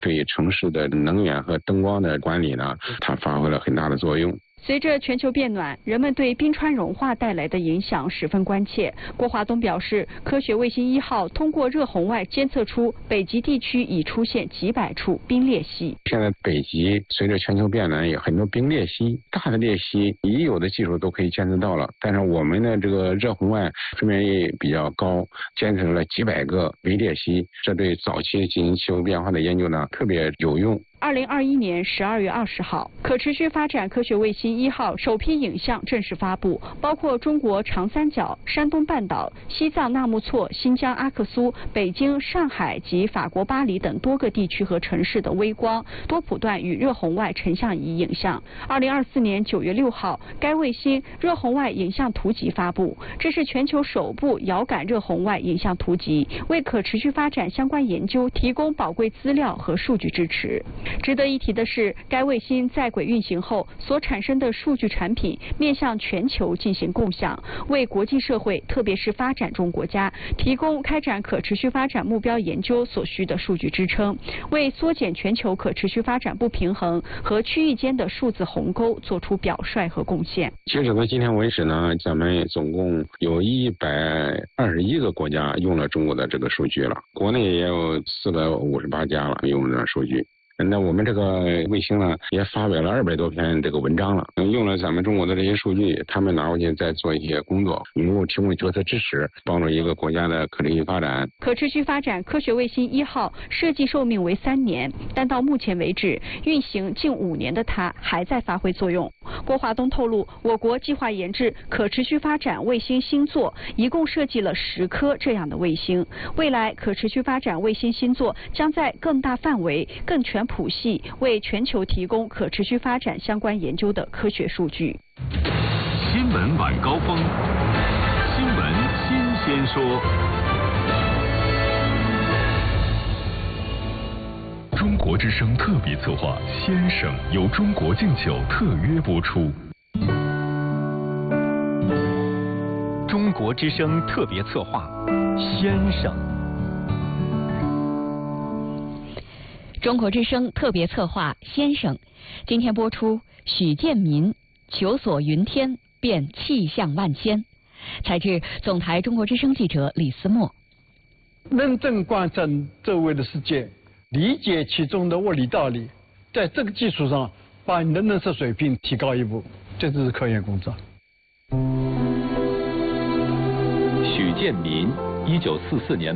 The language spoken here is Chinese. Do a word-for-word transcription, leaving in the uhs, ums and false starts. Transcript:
对城市的能源和灯光的管理呢，它发挥了很大的作用。 随着全球变暖，人们对冰川融化带来的影响十分关切。郭华东表示，科学卫星一号通过热红外监测出北极地区已出现几百处冰裂隙。 现在北极随着全球变暖，有很多冰裂隙，大的裂隙已有的技术都可以监测到了。但是我们的这个热红外水面也比较高，监测了几百个微裂隙，这对早期进行气候变化的研究呢特别有用。 二零二一年十二月二十号，可持续发展科学卫星一号首批影像正式发布，包括中国长三角、山东半岛、西藏纳木错、新疆阿克苏、北京、上海及法国巴黎等多个地区和城市的微光、多谱段与热红外成像仪影像。二零二四年九月六号，该卫星热红外影像图集发布，这是全球首部遥感热红外影像图集，为可持续发展相关研究提供宝贵资料和数据支持。值得一提的是，该卫星在轨运行后所产生的数据产品面向全球进行共享，为国际社会特别是发展中国家提供开展可持续发展目标研究所需的数据支撑，为缩减全球可持续发展不平衡和区域间的数字鸿沟做出表率和贡献。 截止到今天为止呢，咱们总共有一百二十一个国家用了中国的这个数据了，国内也有四百五十八家了用了数据。那我们这个卫星呢，也发表了二百多篇这个文章了，用了咱们中国的这些数据，他们拿回去再做一些工作，能够提供决策支持，帮助一个国家的可持续发展。 可持续发展科学卫星一号设计寿命为三年，但到目前为止，运行近五年的它还在发挥作用。郭华东透露，我国计划研制可持续发展卫星星座，一共设计了十颗这样的卫星。未来可持续发展卫星星座将在更大范围、更全谱系为全球提供可持续发展相关研究的科学数据。 新闻晚高峰，新闻新鲜说。中国之声特别策划《先生》由中国敬酒特约播出。 中国之声特别策划《先生》。 中国之声特别策划《先生》，今天播出许建民求索云天变气象万千，采自总台中国之声记者李思墨。 认真观察周围的世界，理解其中的物理道理，在这个基础上把你的认识水平提高一步，这就是科研工作。 许建民，一九四四年。